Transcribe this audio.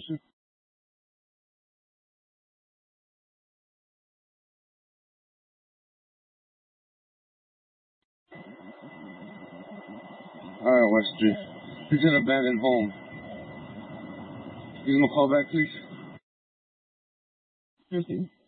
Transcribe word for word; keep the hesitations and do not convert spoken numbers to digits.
position. Alright, West Street. It's an abandoned home. Give him a call back, please. fifty.